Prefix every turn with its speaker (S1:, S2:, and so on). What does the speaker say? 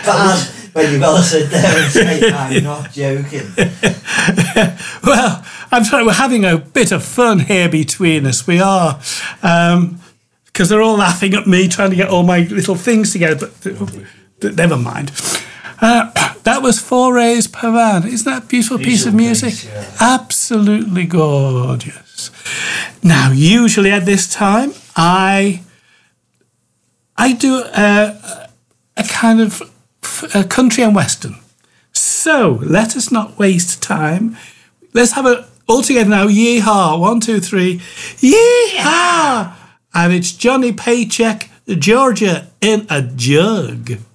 S1: Well, you've got to sit there and say, I'm not joking.
S2: Well, I'm sorry, we're having a bit of fun here between us. We are. Because they're all laughing at me trying to get all my little things together. But never mind. That was Forays Pavane. Isn't that a beautiful piece of music?
S1: Piece, yeah.
S2: Absolutely gorgeous. Now, usually at this time, I do a kind of a country and western. So let us not waste time. Let's have it all together now. Yeehaw! 1, 2, 3. Yeehaw! And it's Johnny Paycheck, Georgia in a Jug.